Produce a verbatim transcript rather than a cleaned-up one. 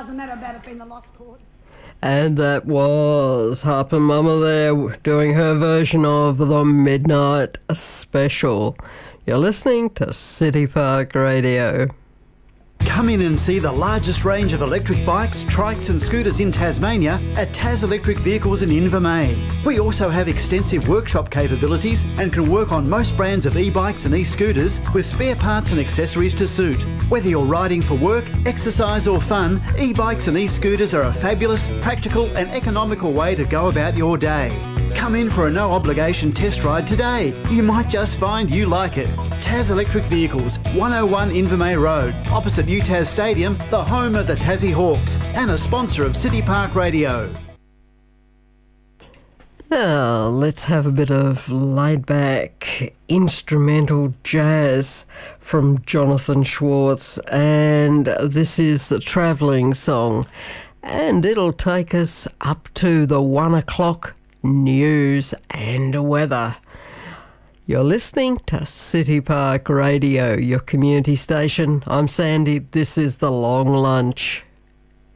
doesn't matter about it being the lost chord. And that was Harper Mama there doing her version of the Midnight Special. You're listening to City Park Radio. Come in and see the largest range of electric bikes, trikes and scooters in Tasmania at Tas Electric Vehicles in Invermain. We also have extensive workshop capabilities and can work on most brands of e-bikes and e-scooters with spare parts and accessories to suit. Whether you're riding for work, exercise or fun, e-bikes and e-scooters are a fabulous, practical and economical way to go about your day. Come in for a no-obligation test ride today. You might just find you like it. Tas Electric Vehicles, one oh one Invermay Road, opposite U T A S Stadium, the home of the Tassie Hawks, and a sponsor of City Park Radio. Now, let's have a bit of laid-back instrumental jazz from Jonathan Schwartz, and this is the Travelling Song, and it'll take us up to the one o'clock news and weather. You're listening to City Park Radio, your community station. I'm Sandy. This is The Long Lunch.